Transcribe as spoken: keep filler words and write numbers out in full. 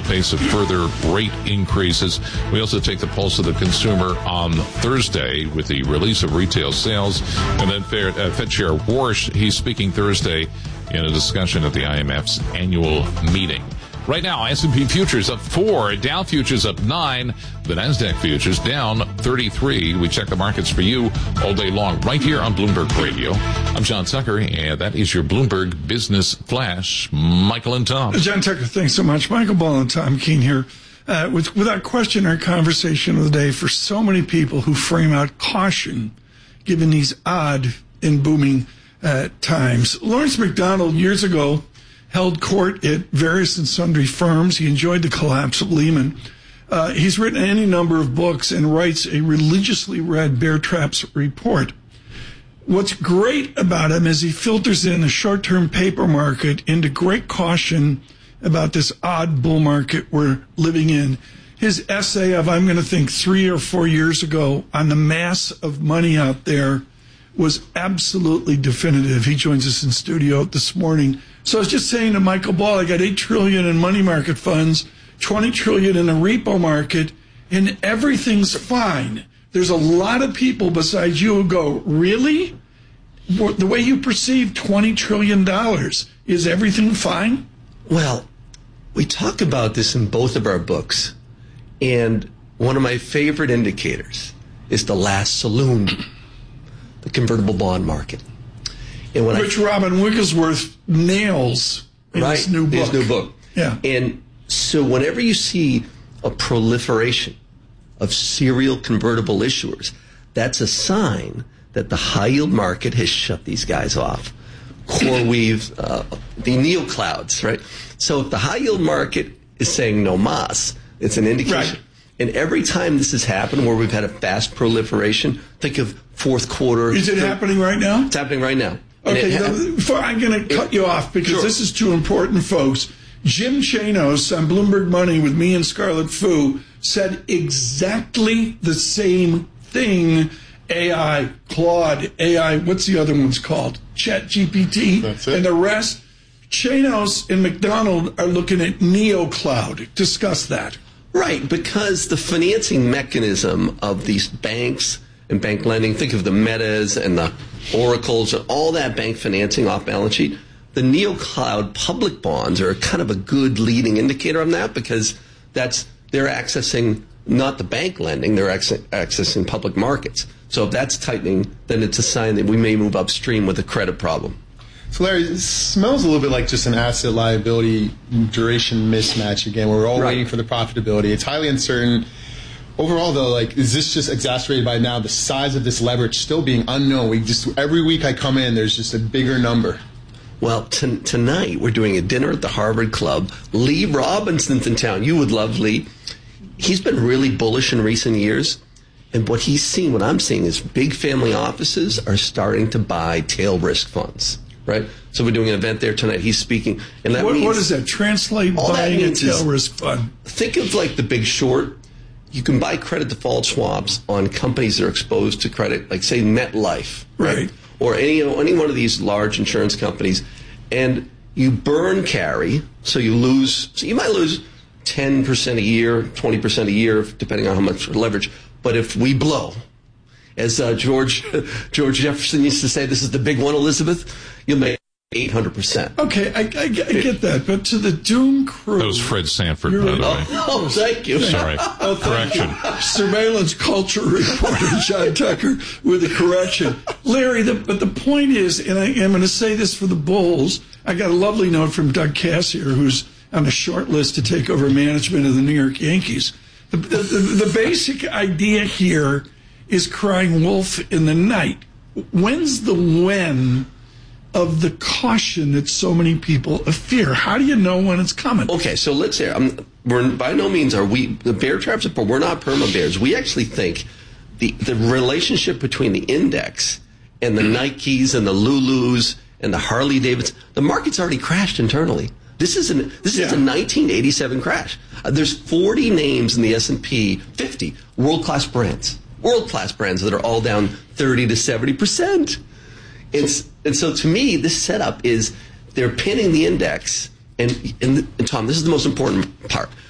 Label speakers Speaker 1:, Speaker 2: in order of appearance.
Speaker 1: pace of further rate increases. We also take the pulse of the consumer on Thursday with the release of retail sales. And then Fed, uh, Fed Chair Warsh, he's speaking Thursday in a discussion at the I M F's annual meeting. Right now, S and P futures up four, Dow futures up nine, the NASDAQ futures down thirty-three. We check the markets for you all day long right here on Bloomberg Radio. I'm John Tucker, and that is your Bloomberg Business Flash. Michael and Tom.
Speaker 2: John Tucker, thanks so much. Michael Ball and Tom Keene here. Uh, with, without question, our conversation of the day for so many people who frame out caution given these odd and booming uh, times. Lawrence McDonald, years ago, held court at various and sundry firms. He enjoyed the collapse of Lehman. Uh, he's written any number of books and writes a religiously read Bear Traps report. What's great about him is he filters in the short-term paper market into great caution about this odd bull market we're living in. His essay of, I'm going to think, three or four years ago on the mass of money out there was absolutely definitive. He joins us in studio this morning. So I was just saying to Michael Ball, I got eight trillion dollars in money market funds, twenty trillion dollars in the repo market, and everything's fine. There's a lot of people besides you who go, really? The way you perceive twenty trillion dollars, is everything fine?
Speaker 3: Well, we talk about this in both of our books, and one of my favorite indicators is the last saloon, the convertible bond market. And when
Speaker 2: Which
Speaker 3: I,
Speaker 2: Robin Wigglesworth nails in
Speaker 3: right,
Speaker 2: his new book.
Speaker 3: His new book.
Speaker 2: Yeah.
Speaker 3: And so whenever you see a proliferation of serial convertible issuers, that's a sign that the high-yield market has shut these guys off. CoreWeave, uh, the neoclouds, right? So if the high-yield market is saying no mas, it's an indication.
Speaker 2: Right.
Speaker 3: And every time this has happened where we've had a fast proliferation, think of fourth quarter.
Speaker 2: Is it
Speaker 3: third,
Speaker 2: happening right now?
Speaker 3: It's happening right now.
Speaker 2: Okay,
Speaker 3: ha-
Speaker 2: now, before, I'm going to cut you off because
Speaker 3: sure.
Speaker 2: this is too important, folks. Jim Chanos on Bloomberg Money with me and Scarlett Fu said exactly the same thing. A I, Claude, A I, what's the other one's called? Chat G P T.
Speaker 4: That's it.
Speaker 2: And the rest. Chanos and McDonald are looking at NeoCloud. Discuss that.
Speaker 3: Right, because the financing mechanism of these banks and bank lending, think of the Metas and the Oracles and all that bank financing off balance sheet. The NeoCloud public bonds are kind of a good leading indicator on that because that's they're accessing not the bank lending, they're access, accessing public markets. So if that's tightening, then it's a sign that we may move upstream with a credit problem.
Speaker 4: So, Larry, it smells a little bit like just an asset liability duration mismatch again, where we're all
Speaker 3: right.
Speaker 4: waiting for the profitability. It's highly uncertain. Overall, though, like, is this just exacerbated by now the size of this leverage still being unknown? We just every week I come in, there's just a bigger number.
Speaker 3: Well, t- tonight we're doing a dinner at the Harvard Club. Lee Robinson's in town. You would love Lee. He's been really bullish in recent years. And what he's seen, what I'm seeing, is big family offices are starting to buy tail risk funds, right? So we're doing an event there tonight. He's speaking. And that
Speaker 2: What,
Speaker 3: means,
Speaker 2: what does that translate?
Speaker 3: all that
Speaker 2: Buying a
Speaker 3: means
Speaker 2: tail
Speaker 3: is-
Speaker 2: risk fund.
Speaker 3: Think of like the Big Short. You can buy credit default swaps on companies that are exposed to credit, like say MetLife, right?
Speaker 2: Right.
Speaker 3: Or any you know, any one of these large insurance companies, and you burn carry, so you lose. So you might lose ten percent a year, twenty percent a year, depending on how much leverage. But if we blow, as uh, George George Jefferson used to say, this is the big one, Elizabeth, you'll make eight hundred percent.
Speaker 2: Okay, I, I, I get that, but to the doom crew...
Speaker 1: That was Fred Sanford,
Speaker 2: You're-
Speaker 1: by the way.
Speaker 3: Oh, oh, thank you.
Speaker 1: Sorry.
Speaker 2: Oh, thank
Speaker 1: Correction.
Speaker 2: you. Surveillance culture reporter John Tucker with a correction. Larry, the, but the point is, and I am going to say this for the Bulls, I got a lovely note from Doug Cassier, who's on a short list to take over management of the New York Yankees. The, the, the, the basic idea here is crying wolf in the night. When's the when of the caution that so many people fear? How do you know when it's coming?
Speaker 3: Okay, so let's say um, we're by no means are we the bear traps, but we're not perma bears. We actually think the the relationship between the index and the Nikes and the Lulus and the Harley Davidsons, the market's already crashed internally. This is an this
Speaker 2: Yeah.
Speaker 3: is a nineteen eighty-seven crash. Uh, there's forty names in the S and P fifty world class brands, world class brands that are all down thirty to seventy percent. It's, and so to me, this setup is they're pinning the index. And, and, and Tom, this is the most important part.